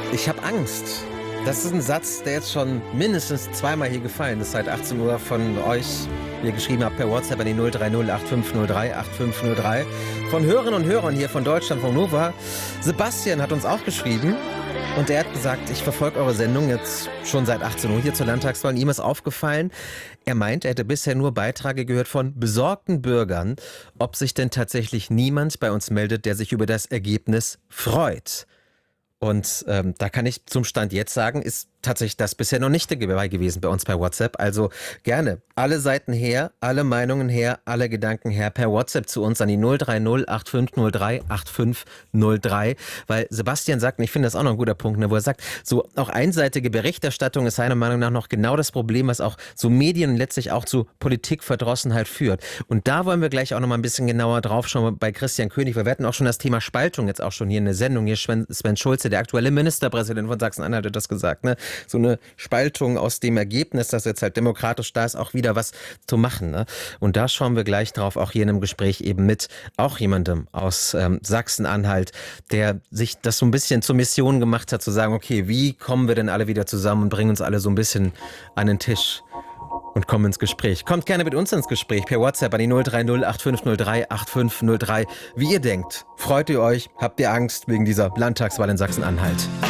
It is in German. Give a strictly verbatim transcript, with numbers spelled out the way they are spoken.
Ich habe Angst. Das ist ein Satz, der jetzt schon mindestens zweimal hier gefallen ist, seit achtzehn Uhr von euch, wie ihr geschrieben habt, per WhatsApp an die null drei null acht fünf null drei acht fünf null drei. Von Hörerinnen und Hörern hier von Deutschland, von Nova. Sebastian hat uns auch geschrieben und er hat gesagt, ich verfolge eure Sendung jetzt schon seit achtzehn Uhr hier zur Landtagswahl. Ihm ist aufgefallen, er meint, er hätte bisher nur Beiträge gehört von besorgten Bürgern, ob sich denn tatsächlich niemand bei uns meldet, der sich über das Ergebnis freut. Und ähm, da kann ich zum Stand jetzt sagen, ist tatsächlich das bisher noch nicht dabei gewesen bei uns bei WhatsApp. Also gerne alle Seiten her, alle Meinungen her, alle Gedanken her per WhatsApp zu uns an die null drei null acht fünf null drei acht fünf null drei. Weil Sebastian sagt, und ich finde das auch noch ein guter Punkt, ne, wo er sagt, so auch einseitige Berichterstattung ist seiner Meinung nach noch genau das Problem, was auch so Medien letztlich auch zu Politikverdrossenheit führt. Und da wollen wir gleich auch noch mal ein bisschen genauer drauf schauen bei Christian König. Wir hatten auch schon das Thema Spaltung jetzt auch schon hier in der Sendung. Hier Sven, Sven Schulze, der aktuelle Ministerpräsident von Sachsen-Anhalt, hat das gesagt, ne? So eine Spaltung aus dem Ergebnis, dass jetzt halt demokratisch da ist, auch wieder was zu machen. Ne? Und da schauen wir gleich drauf, auch hier in einem Gespräch eben mit auch jemandem aus ähm, Sachsen-Anhalt, der sich das so ein bisschen zur Mission gemacht hat, zu sagen, okay, wie kommen wir denn alle wieder zusammen und bringen uns alle so ein bisschen an den Tisch und kommen ins Gespräch. Kommt gerne mit uns ins Gespräch per WhatsApp an die null drei null acht fünf null drei acht fünf null drei. Wie ihr denkt, freut ihr euch, habt ihr Angst wegen dieser Landtagswahl in Sachsen-Anhalt?